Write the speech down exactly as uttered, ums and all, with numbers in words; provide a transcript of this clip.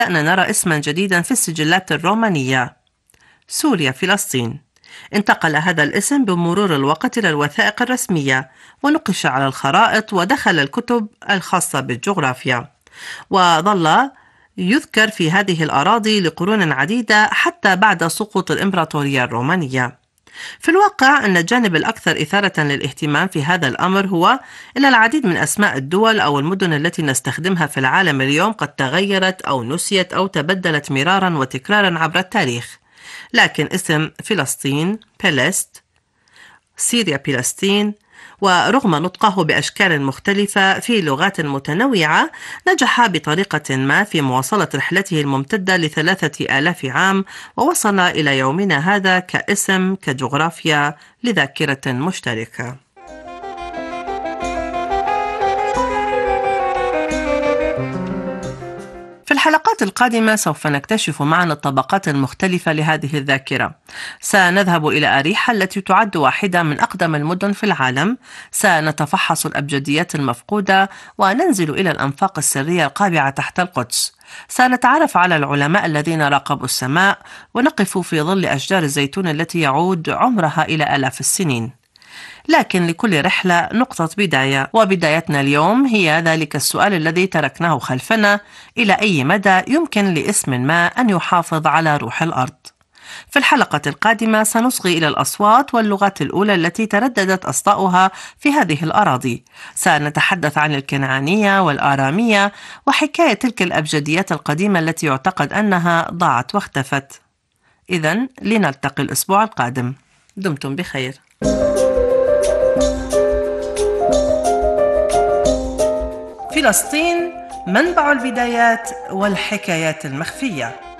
بدأنا نرى اسما جديدا في السجلات الرومانية: سوريا فلسطين. انتقل هذا الاسم بمرور الوقت إلى الوثائق الرسمية، ونقش على الخرائط، ودخل الكتب الخاصة بالجغرافيا، وظل يذكر في هذه الأراضي لقرون عديدة حتى بعد سقوط الإمبراطورية الرومانية. في الواقع أن الجانب الأكثر إثارة للاهتمام في هذا الأمر هو أن العديد من أسماء الدول أو المدن التي نستخدمها في العالم اليوم قد تغيرت أو نسيت أو تبدلت مرارا وتكرارا عبر التاريخ، لكن اسم فلسطين بلست، سوريا فلسطين، ورغم نطقه بأشكال مختلفة في لغات متنوعة، نجح بطريقة ما في مواصلة رحلته الممتدة لثلاثة آلاف عام، ووصل إلى يومنا هذا كاسم كجغرافيا لذاكرة مشتركة. في الحلقات القادمة سوف نكتشف معا الطبقات المختلفة لهذه الذاكرة. سنذهب إلى أريحا التي تعد واحدة من أقدم المدن في العالم، سنتفحص الأبجديات المفقودة، وننزل إلى الأنفاق السرية القابعة تحت القدس. سنتعرف على العلماء الذين راقبوا السماء، ونقف في ظل أشجار الزيتون التي يعود عمرها إلى آلاف السنين. لكن لكل رحلة نقطة بداية، وبدايتنا اليوم هي ذلك السؤال الذي تركناه خلفنا: إلى أي مدى يمكن لاسم ما أن يحافظ على روح الأرض؟ في الحلقة القادمة سنصغي إلى الأصوات واللغات الأولى التي ترددت أصداؤها في هذه الأراضي. سنتحدث عن الكنعانية والآرامية، وحكاية تلك الأبجديات القديمة التي يعتقد أنها ضاعت واختفت. إذن لنلتقي الأسبوع القادم. دمتم بخير. فلسطين، منبع البدايات والحكايات المخفية.